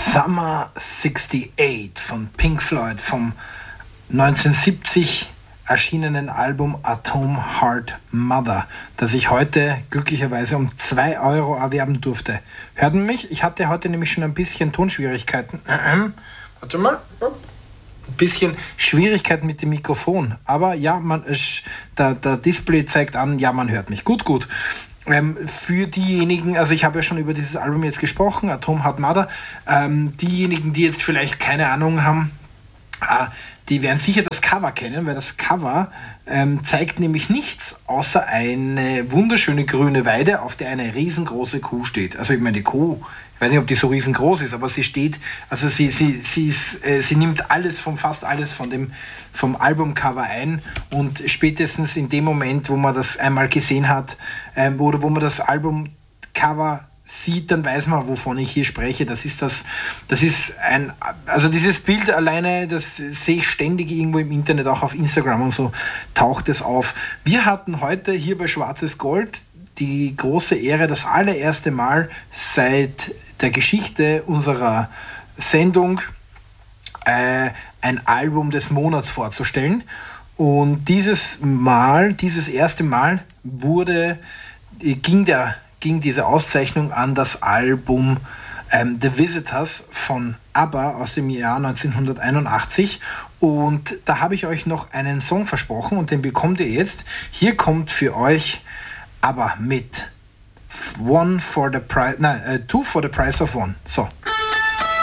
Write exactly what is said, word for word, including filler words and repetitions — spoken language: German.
Summer achtundsiebzig von Pink Floyd vom neunzehnhundertsiebzig erschienenen Album Atom Heart Mother, das ich heute glücklicherweise um zwei Euro erwerben durfte. Hörten mich? Ich hatte heute nämlich schon ein bisschen Tonschwierigkeiten. Ähm, warte mal. Ein bisschen Schwierigkeiten mit dem Mikrofon. Aber ja, man, der, der Display zeigt an, ja, man hört mich. Gut, gut. Ähm, für diejenigen, also ich habe ja schon über dieses Album jetzt gesprochen, Atom Heart Mother, ähm, diejenigen, die jetzt vielleicht keine Ahnung haben, äh, die werden sicher das Cover kennen, weil das Cover ähm, zeigt nämlich nichts außer eine wunderschöne grüne Weide, auf der eine riesengroße Kuh steht. Also ich meine, die Kuh, ich weiß nicht, ob die so riesengroß ist, aber sie steht, also sie, sie, sie, ist, äh, sie nimmt alles, von fast alles von dem, vom Albumcover ein, und spätestens in dem Moment, wo man das einmal gesehen hat, ähm, oder wo man das Albumcover sieht, dann weiß man, wovon ich hier spreche. Das ist das, das ist ein, also dieses Bild alleine, das sehe ich ständig irgendwo im Internet, auch auf Instagram und so taucht es auf. Wir hatten heute hier bei Schwarzes Gold die große Ehre, das allererste Mal seit der Geschichte unserer Sendung äh, ein Album des Monats vorzustellen. Und dieses Mal, dieses erste Mal wurde, ging der ging diese Auszeichnung an das Album ähm, The Visitors von ABBA aus dem Jahr neunzehnhunderteinundachtzig, und da habe ich euch noch einen Song versprochen und den bekommt ihr jetzt. Hier kommt für euch ABBA mit One for the Price, nein, uh, Two for the Price of One. So.